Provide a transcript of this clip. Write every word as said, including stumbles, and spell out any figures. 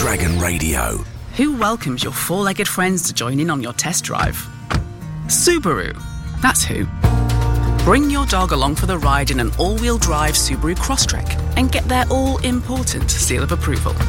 Dragon Radio. Who welcomes your four-legged friends to join in on your test drive? Subaru. That's who. Bring your dog along for the ride in an all-wheel drive Subaru Crosstrek and get their all-important seal of approval.